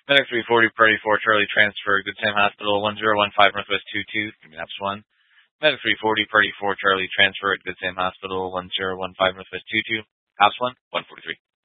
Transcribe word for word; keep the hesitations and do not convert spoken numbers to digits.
Medic three forty, Priority four, Charlie, transfer, Good Sam Hospital, one zero one five, Northwest two two, Maps one. Medic three forty, Priority four, Charlie, transfer at Good Sam Hospital, one zero one five, Northwest two two, House one, one forty-three.